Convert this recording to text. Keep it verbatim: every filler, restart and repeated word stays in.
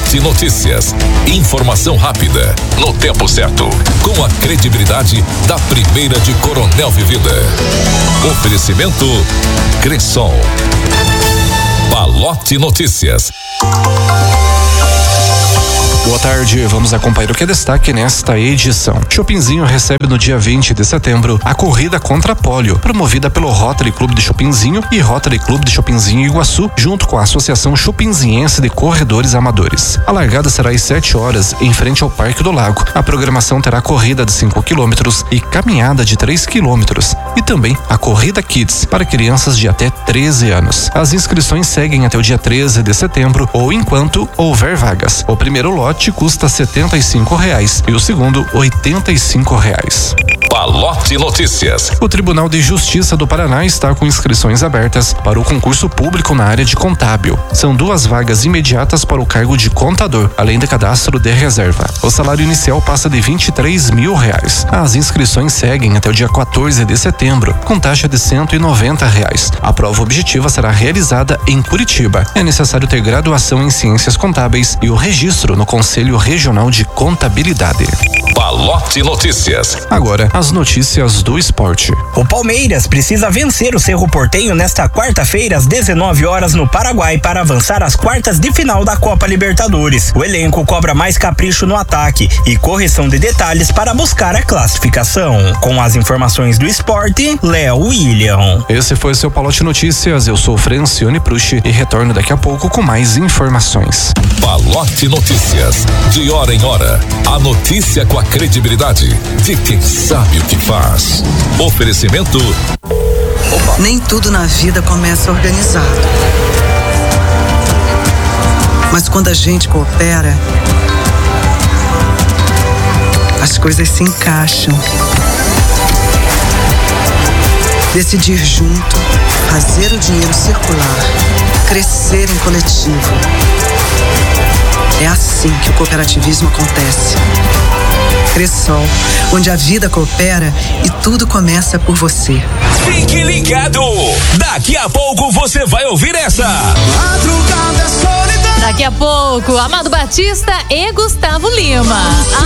Palote Notícias. Informação rápida, no tempo certo, com a credibilidade da primeira de Coronel Vivida. Oferecimento Cressol. Palote Notícias. Boa tarde, vamos acompanhar o que é destaque nesta edição. Chopinzinho recebe no dia vinte de setembro a corrida contra a polio, promovida pelo Rotary Clube de Chopinzinho e Rotary Clube de Chopinzinho Iguaçu, junto com a Associação Chopinziense de Corredores Amadores. A largada será às sete horas, em frente ao Parque do Lago. A programação terá corrida de cinco quilômetros e caminhada de três quilômetros, e também a corrida Kids para crianças de até treze anos. As inscrições seguem até o dia treze de setembro ou enquanto houver vagas. O primeiro lote custa setenta e cinco reais e o segundo oitenta e cinco reais. Palote Notícias. O Tribunal de Justiça do Paraná está com inscrições abertas para o concurso público na área de contábil. São duas vagas imediatas para o cargo de contador, além de cadastro de reserva. O salário inicial passa de vinte e três mil reais. As inscrições seguem até o dia quatorze de setembro, com taxa de cento e noventa reais. A prova objetiva será realizada em Curitiba. É necessário ter graduação em ciências contábeis e o registro no Conselho Regional de Contabilidade. Palote Notícias. Agora, as notícias do esporte. O Palmeiras precisa vencer o Cerro Porteño nesta quarta-feira às dezenove horas no Paraguai para avançar às quartas de final da Copa Libertadores. O elenco cobra mais capricho no ataque e correção de detalhes para buscar a classificação. Com as informações do esporte, Léo William. Esse foi seu Palote Notícias. Eu sou Francione Prusti e retorno daqui a pouco com mais informações. Palote Notícias. De hora em hora, a notícia com a credibilidade de quem sabe o que faz. Oferecimento. Opa. Nem tudo na vida começa organizado. Mas quando a gente coopera, as coisas se encaixam. Decidir junto, fazer o dinheiro circular, crescer em coletivo. É assim que o cooperativismo acontece. Cressol, onde a vida coopera e tudo começa por você. Fique ligado! Daqui a pouco você vai ouvir essa. Daqui a pouco, Amado Batista e Gustavo Lima.